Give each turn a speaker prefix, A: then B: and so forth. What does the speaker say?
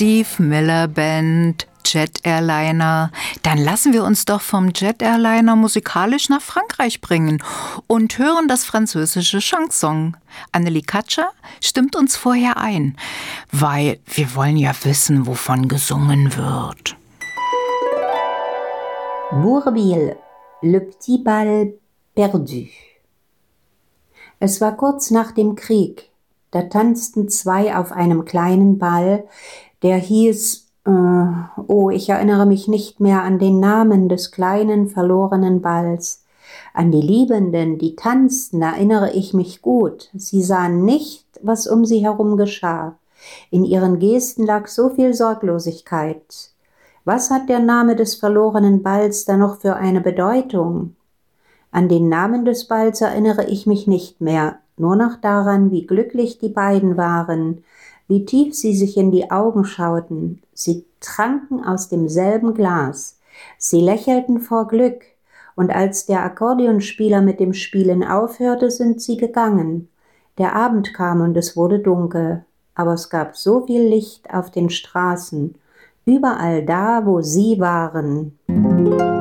A: Steve Miller Band, Jet Airliner. Dann lassen wir uns doch vom Jet Airliner musikalisch nach Frankreich bringen und hören das französische Chanson. Annelie Katscher stimmt uns vorher ein, weil wir wollen ja wissen, wovon gesungen wird.
B: Bourvil, le petit bal perdu. Es war kurz nach dem Krieg. Da tanzten zwei auf einem kleinen Ball, der hieß, ich erinnere mich nicht mehr an den Namen des kleinen verlorenen Balls. An die Liebenden, die tanzten, erinnere ich mich gut. Sie sahen nicht, was um sie herum geschah. In ihren Gesten lag so viel Sorglosigkeit. Was hat der Name des verlorenen Balls da noch für eine Bedeutung? An den Namen des Balls erinnere ich mich nicht mehr, nur noch daran, wie glücklich die beiden waren, wie tief sie sich in die Augen schauten. Sie tranken aus demselben Glas. Sie lächelten vor Glück, und als der Akkordeonspieler mit dem Spielen aufhörte, sind sie gegangen. Der Abend kam und es wurde dunkel, aber es gab so viel Licht auf den Straßen, überall da, wo sie waren.